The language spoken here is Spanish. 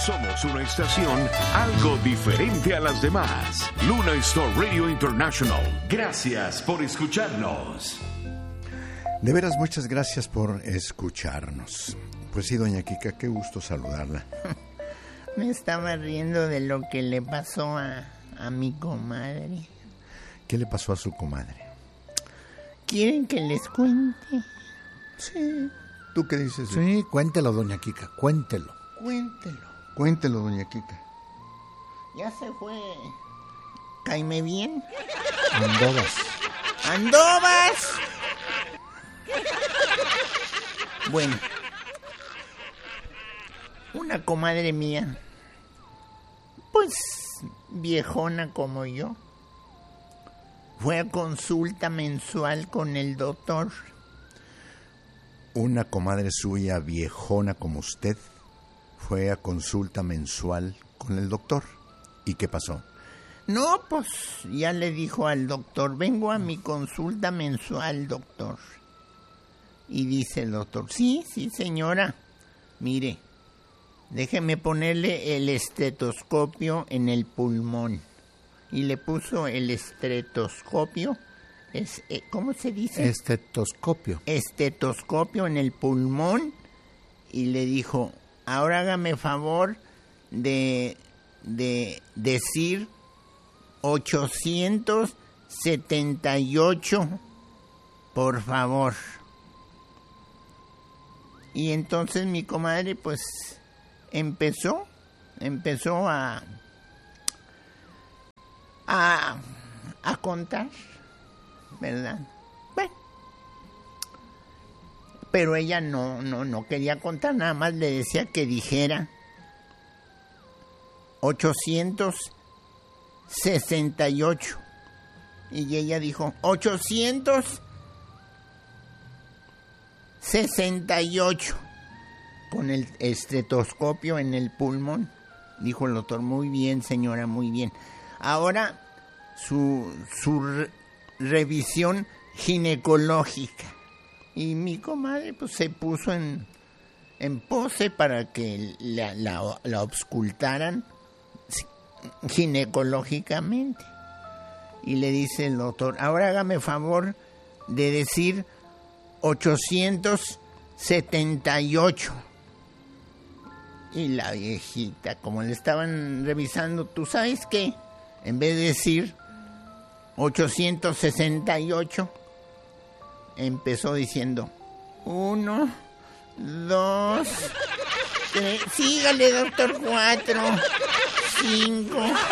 Somos una estación algo diferente a las demás. Luna Star Radio International. Gracias por escucharnos. De veras, muchas gracias por escucharnos. Pues sí, doña Kika, qué gusto saludarla. Me estaba riendo de lo que le pasó a mi comadre. ¿Qué le pasó a su comadre? ¿Quieren que les cuente? Sí. ¿Tú qué dices? Sí, cuéntelo, doña Kika, cuéntelo. Cuéntelo, doña Kika. Ya se fue. ¿Caime bien? ¡Andovas! Bueno, una comadre mía, pues viejona como yo, fue a consulta mensual con el doctor. Una comadre suya, viejona como usted, fue a consulta mensual con el doctor. ¿Y qué pasó? No, pues ya le dijo al doctor, vengo a mi consulta mensual, doctor. Y dice el doctor, sí, señora, mire, déjeme ponerle el estetoscopio en el pulmón. Y le puso el estetoscopio, ¿cómo se dice? Estetoscopio. Estetoscopio en el pulmón y le dijo, ahora hágame favor de decir 878, por favor. Y entonces mi comadre pues empezó a contar, ¿verdad? Bueno, pero ella no quería contar, nada más le decía que dijera 868. Y ella dijo 868 con el estetoscopio en el pulmón. Dijo el doctor, muy bien, señora, muy bien. Ahora su revisión ginecológica. Y mi comadre pues se puso en pose para que la auscultaran ginecológicamente. Y le dice el doctor, ahora hágame favor de decir 878. Y la viejita, como le estaban revisando, ¿tú sabes qué? En vez de decir 868, empezó diciendo 1, 2, 3, sígale, doctor, 4, 5.